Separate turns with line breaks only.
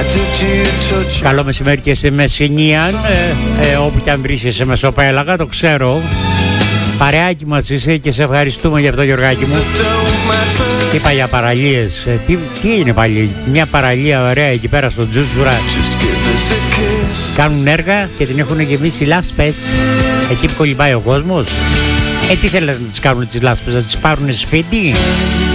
Καλό μεσημέρι και στη Μεσσηνία, όπου και αν βρίσκεσαι Μεσοπέλαγα, το ξέρω. Παρεάκι μας είσαι και σε ευχαριστούμε για αυτό, Γιωργάκη μου. Είπα για παραλίες. Τι είναι πάλι, μια παραλία ωραία εκεί πέρα στο Τζούτσουρα. Κάνουν έργα και την έχουν γεμίσει λάσπες. Εκεί που κολυμπάει ο κόσμος. Τι θέλετε να τις κάνουν τις λάσπες, να τις πάρουν σπίτι?